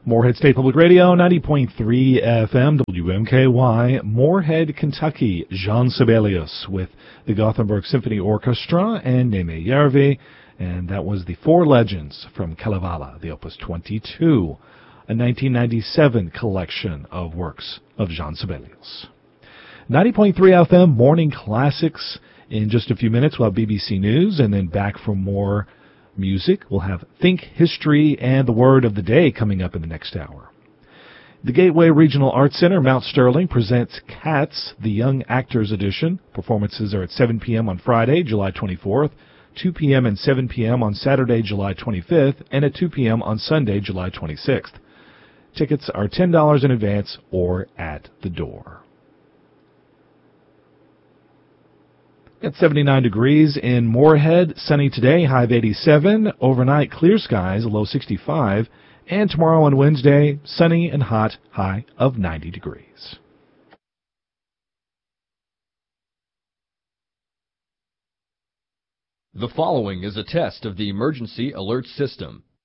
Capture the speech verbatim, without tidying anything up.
Morehead State Public Radio, ninety point three F M, W M K Y, Morehead, Kentucky. Jean Sibelius with the Gothenburg Symphony Orchestra and Neme Järvi, and that was the Four Legends from Kalevala, the Opus twenty-two, a nineteen ninety-seven collection of works of Jean Sibelius. ninety point three F M, Morning Classics. In just a few minutes, we'll have B B C News, and then back for more music. We'll have Think History and the Word of the Day coming up in the next hour. The Gateway Regional Arts Center, Mount Sterling, presents Cats, the Young Actors Edition. Performances are at seven p.m. on Friday, July twenty-fourth, two p.m. and seven p.m. on Saturday, July twenty-fifth, and at two p.m. on Sunday, July twenty-sixth. Tickets are ten dollars in advance or at the door. At seventy-nine degrees in Morehead, sunny today, high of eighty-seven. Overnight, clear skies, low sixty-five. And tomorrow on Wednesday, sunny and hot, high of ninety degrees. The following is a test of the emergency alert system.